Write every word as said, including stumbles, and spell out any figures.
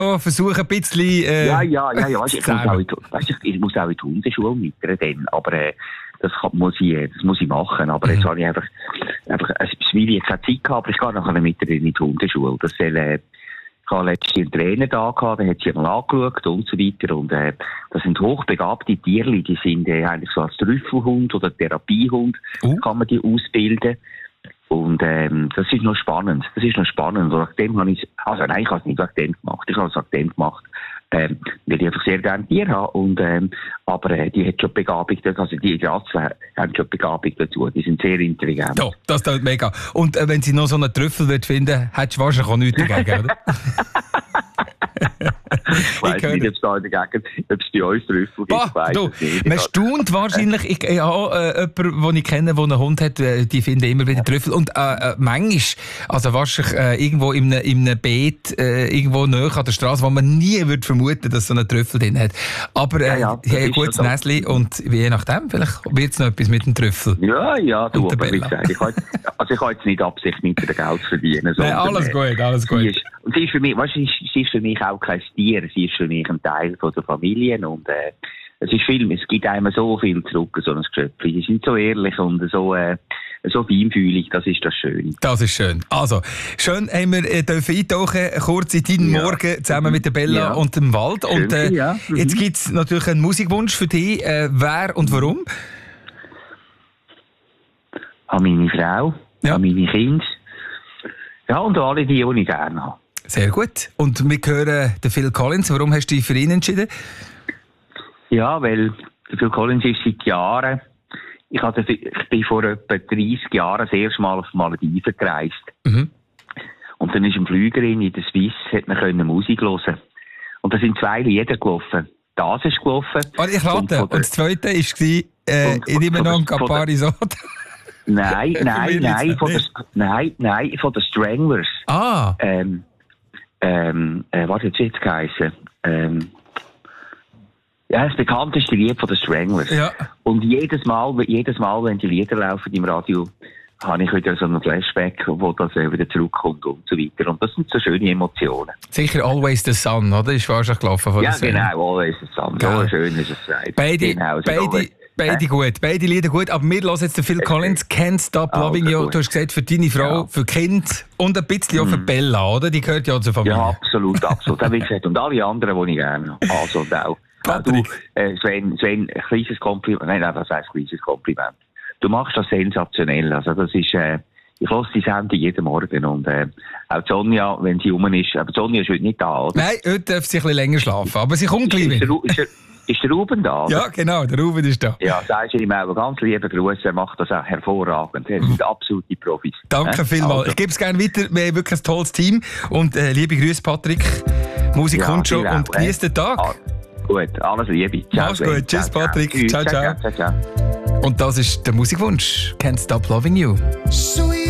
noch versuchen, ein bisschen... Äh, ja, ja, ja, ja. Weißt, ich, muss auch in, weißt, ich, ich muss auch in die Hundeschule mit dann, aber äh, das, kann, muss ich, das muss ich machen. Aber mhm. jetzt habe ich einfach, einfach also, weil ich jetzt keine Zeit gehabt, aber ich gehe nachher mit in die Hundeschule. Das soll, äh, ich hatte letztens einen Trainer da gehabt, der hat sich mal angeschaut und so weiter. Und äh, das sind hochbegabte Tierli, die sind äh, eigentlich so als Trüffelhund oder Therapiehund, uh. kann man die ausbilden. Und ähm, das ist noch spannend. Das ist noch spannend. Und dem habe ich, also nein, ich habe es nicht wegen dem gemacht. Ich habe es wegen dem gemacht, ähm, weil ich einfach sehr gerne Tiere habe. Und, ähm, aber äh, die hat schon Begabung, also die Rasse haben schon Begabung dazu. Die sind sehr intelligent. Ja, das tut mega. Und äh, wenn sie noch so einen Trüffel wird finden, hättest du wahrscheinlich auch nichts dagegen, oder? Ich weiss nicht, ob es da in der Gegend, ob es bei uns Trüffel gibt. Bah, du, man staunt wahrscheinlich. Ich, ich habe äh, jemanden, den ich kenne, der einen Hund hat, die finden immer wieder Trüffel. Und äh, äh, manchmal, also wahrscheinlich äh, irgendwo in einem, in einem Beet, äh, irgendwo nahe an der Straße, wo man nie würde vermuten, dass so einen Trüffel drin hat. Aber äh, ja, ja, die haben ein gutes so Näschen und je nachdem, vielleicht wird es noch etwas mit dem Trüffel. Ja, ja, du, aber wie gesagt, ich habe, also ich habe jetzt nicht Absicht, mit dem Geld zu verdienen. Nein, alles äh, gut, alles gut. Sie ist, und sie ist für mich, weißt, sie, ist, sie ist für mich auch kein Tier, sie ist für mich ein Teil von der Familie und äh, es ist viel, es gibt einem so viel zurück, so ein Geschöpf. Sie sind so ehrlich und so, äh, so feinfühlig, das ist das Schöne. Das ist schön. Also, schön haben wir äh, dürfen eintauchen, kurz in deinen ja. Morgen zusammen mit der Bella ja. und dem Wald. Schön, und äh, ja. mhm. jetzt gibt es natürlich einen Musikwunsch für dich. Äh, wer und warum? An meine Frau, ja. an meine Kinder. Ja, und alle die, die ich gerne habe. Sehr gut. Und wir hören den Phil Collins. Warum hast du dich für ihn entschieden? Ja, weil der Phil Collins ist seit Jahren, ich, hatte, ich bin vor etwa dreißig Jahren das erste Mal auf die Malediven gereist. Mhm. Und dann ist ein Flügerin in der Swiss, hat man können Musik hören. Und da sind zwei Lieder gelaufen. Das ist gelaufen. Oh, ich rate. Und, und das zweite war, äh, ich nehme noch ein Campari Soda. Nein, nein, nein, von der, nein, nein, von den Stranglers. Ah. Ähm, ähm, äh, was hat es jetzt geheißen? Ähm, ja, das bekannteste Lied von den Stranglers. Ja. Und jedes Mal, jedes Mal, wenn die Lieder laufen im Radio, habe ich wieder so einen Flashback, wo das wieder zurückkommt und so weiter. Und das sind so schöne Emotionen. Sicher Always the Sun, oder? Ist wahrscheinlich gelaufen von ja, der genau, Always the Sun. So schön ist es. Beide, genau, beide, beide gut, beide Lieder gut. Aber wir hören jetzt den Phil Collins, Can't Stop Loving You. Du hast gesagt, für deine Frau, ja. für Kind und ein bisschen auch für mm. Bella, oder? Die gehört ja zur Familie. Ja, absolut, absolut. Wie gesagt, und alle anderen, die ich gerne habe. Also, und auch. Du, äh, Sven, Sven, ein kleines Kompliment. Nein, nein, das heisst ein kleines Kompliment. Du machst das sensationell. Also, das ist, äh, ich höre die Sendung jeden Morgen. Und, äh, auch Sonja, wenn sie rum ist, aber Sonja ist heute nicht da, oder? Nein, heute darf sie ein bisschen länger schlafen. Aber sie kommt gleich wieder. Ist, ist, ist der Ruben da? Oder? Ja, genau, der Ruben ist da. Ja, sagst du ihm auch ganz liebe Grüße. Er macht das auch hervorragend. Er sind absolute Profis. Danke äh? vielmals. Also. Ich gebe es gerne weiter. Wir haben wirklich ein tolles Team. Und, äh, liebe Grüße, Patrick. Musik ja, kommt schon und genieß den Tag. Ah. Gut, alles Liebe. Ciao, Mach's gut. Tschüss, Patrick. Ciao, ciao. ciao, ciao. ciao. Und das ist der Musikwunsch. Can't Stop Loving You.